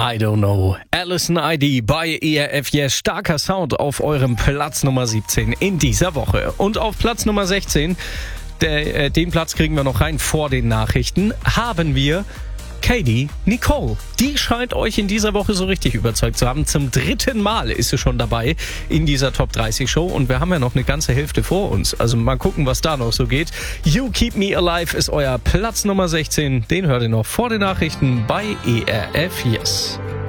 I don't know. Alison ID bei ERF Yes. Starker Sound auf eurem Platz Nummer 17 in dieser Woche. Und auf Platz Nummer 16, den Platz kriegen wir noch rein vor den Nachrichten, haben wir Katie Nicole. Die scheint euch in dieser Woche so richtig überzeugt zu haben. Zum 3. Mal ist sie schon dabei in dieser Top 30 Show und wir haben ja noch eine ganze Hälfte vor uns. Also mal gucken, was da noch so geht. You Keep Me Alive ist euer Platz Nummer 16. Den hört ihr noch vor den Nachrichten bei ERF Yes.